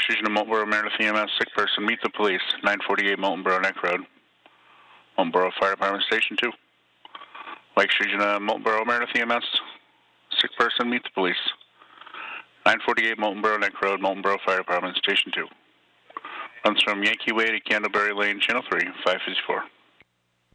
Station of Moltenboro, Meredith EMS, sick person, meet the police, 948 Moltenboro Neck Road. Moltenboro Fire Department, Station 2. Lake Station of Moltenboro, Meredith EMS, sick person, meet the police. 948 Moltenboro Neck Road, Moltenboro Fire Department, Station 2. Runs from Yankee Way to Candleberry Lane, Channel 3, 554.